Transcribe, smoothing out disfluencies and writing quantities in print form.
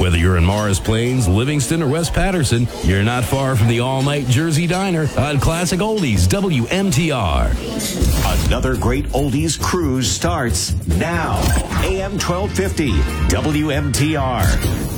Whether you're in Morris Plains, Livingston, or West Patterson, you're not far from the all-night Jersey Diner on Classic Oldies WMTR. Another great oldies cruise starts now. AM 1250 WMTR.